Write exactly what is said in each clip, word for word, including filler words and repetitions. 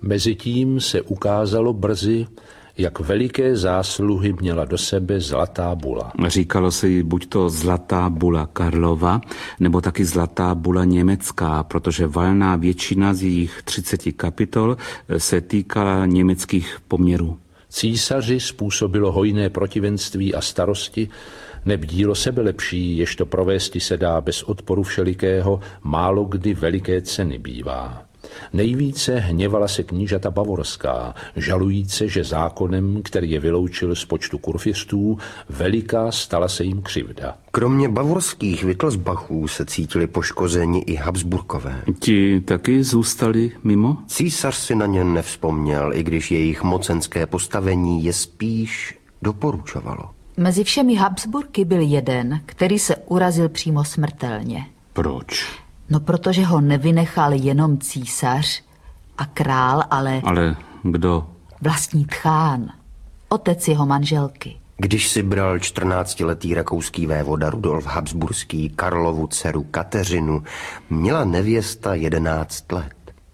Mezitím se ukázalo brzy, jak veliké zásluhy měla do sebe Zlatá bula. Říkalo si buď to Zlatá bula Karlova, nebo taky Zlatá bula německá, protože valná většina z jejich třiceti kapitol se týkala německých poměrů. Císaři způsobilo hojné protivenství a starosti, neb dílo sebelepší, jež to provésti se dá bez odporu všelikého, málo kdy veliké ceny bývá. Nejvíce hněvala se knížata bavorská, žalujíce, že zákonem, který je vyloučil z počtu kurfiřtů, veliká stala se jim křivda. Kromě bavorských Wittelsbachů se cítili poškozeni i Habsburkové. Ti taky zůstali mimo? Císař si na ně nevzpomněl, i když jejich mocenské postavení je spíš doporučovalo. Mezi všemi Habsburky byl jeden, který se urazil přímo smrtelně. Proč? No, protože ho nevynechal jenom císař a král, ale... Ale kdo? Vlastní tchán, otec jeho manželky. Když si bral čtrnáctiletý rakouský vévoda Rudolf Habsburský Karlovu dceru Kateřinu, měla nevěsta jedenáct let.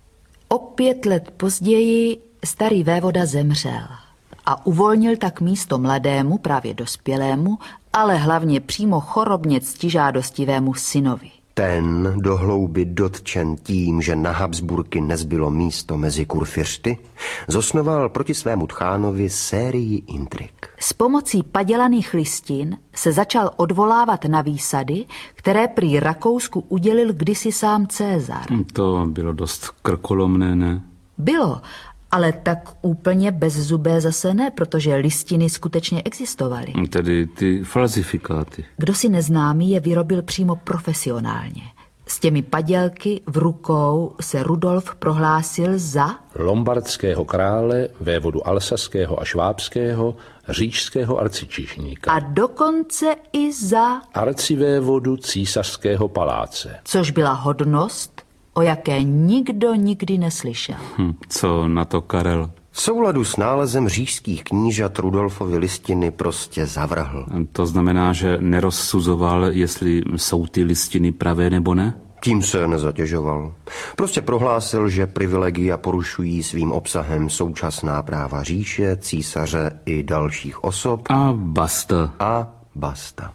O pět let později starý vévoda zemřel a uvolnil tak místo mladému, právě dospělému, ale hlavně přímo chorobně ctižádostivému synovi. Ten, do hlouby dotčen tím, že na Habsburky nezbylo místo mezi kurfiřty, zosnoval proti svému tchánovi sérii intrik. S pomocí padělaných listin se začal odvolávat na výsady, které prý Rakousku udělil kdysi sám Cézar. To bylo dost krkolomné, ne? Bylo, ale tak úplně bezzubé zase ne, protože listiny skutečně existovaly. Tedy ty falzifikáty. Kdo si neznámý je vyrobil přímo profesionálně. S těmi padělky v rukou se Rudolf prohlásil za lombardského krále, vévodu alsaského a švábského, říšského arcičíšníka. A dokonce i za arcivévodu císařského paláce. Což byla hodnost, o jaké nikdo nikdy neslyšel. Hm, co na to Karel? V souladu s nálezem říšských knížat Rudolfovy listiny prostě zavrhl. To znamená, že nerozsuzoval, jestli jsou ty listiny pravé nebo ne? Tím se nezatěžoval. Prostě prohlásil, že privilegia porušují svým obsahem současná práva říše, císaře i dalších osob. A basta. A basta.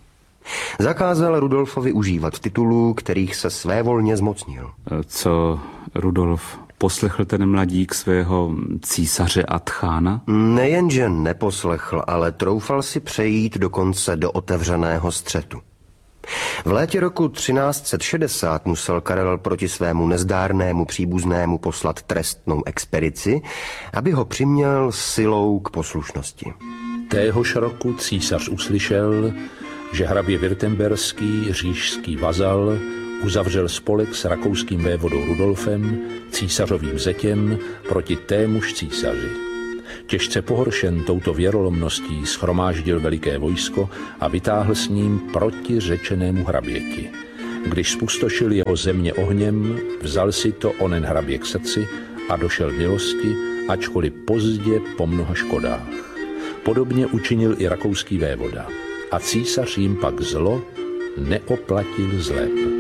Zakázal Rudolfovi užívat titulů, kterých se svévolně zmocnil. Co Rudolf poslechl ten mladík svého císaře a tchána? Nejenže neposlechl, ale troufal si přejít dokonce do otevřeného střetu. V létě roku třináct set šedesát musel Karel proti svému nezdárnému příbuznému poslat trestnou expedici, aby ho přiměl silou k poslušnosti. Téhož roku císař uslyšel, že hrabě Württemberský, říšský vazal, uzavřel spolek s rakouským vévodou Rudolfem, císařovým zetěm, proti témuž císaři. Těžce pohoršen touto věrolomností shromáždil veliké vojsko a vytáhl s ním proti řečenému hraběti. Když spustošil jeho země ohněm, vzal si to onen hrabě k srdci a došel milosti, ačkoliv pozdě po mnoha škodách. Podobně učinil i rakouský vévoda. A císař jim pak zlo neoplatil zlep.